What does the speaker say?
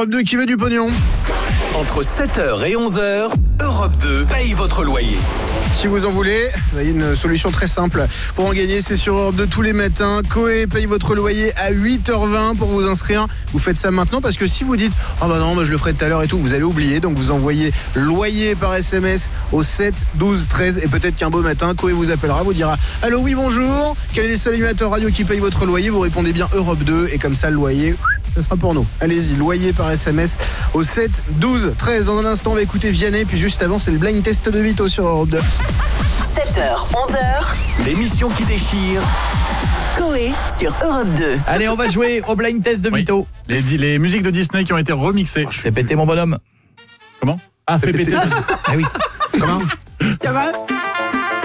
Europe 2 qui veut du pognon. Entre 7h et 11h, Europe 2 paye votre loyer. Si vous en voulez, il y a une solution très simple pour en gagner, c'est sur Europe 2 tous les matins. Coé paye votre loyer à 8h20 pour vous inscrire. Vous faites ça maintenant parce que si vous dites « Ah bah non, je le ferai tout à l'heure et tout », vous allez oublier. Donc vous envoyez loyer par SMS au 7 12 13 et peut-être qu'un beau matin, Coé vous appellera, vous dira « Allô, oui, bonjour, quel est le seul animateur radio qui paye votre loyer ?» Vous répondez bien Europe 2 et comme ça le loyer, ça sera pour nous. Allez-y, loyer par SMS au 7 12 13. Dans un instant, on va écouter Vianney, puis juste avant, c'est le blind test de Vito sur Europe 2. 7h, 11h. L'émission qui déchire. Coé sur Europe 2. Allez, on va jouer au blind test de Vito. Les musiques de Disney qui ont été remixées. Fais péter mon bonhomme. Comment ? Ah, fais péter. Ah oui. Comment ? Ça va ?